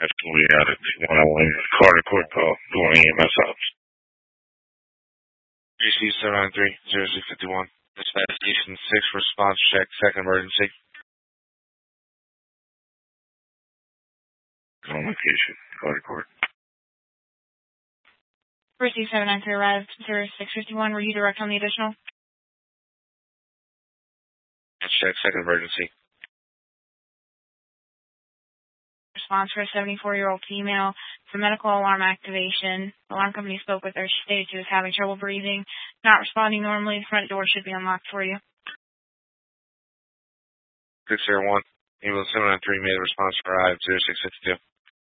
Absolutely got it. 101 Carter Court call. Going EMS ops. 3C793-0651. Dispatch Station 6, response check, second emergency. On location. Carter Court. 3C793 arrived 0651. Were you direct on the additional? Check, second emergency. Response for a 74-year-old female for medical alarm activation. Alarm company spoke with her. She stated she was having trouble breathing, not responding normally. The front door should be unlocked for you. 601. Ambulance 793 made a response for arrived 0662.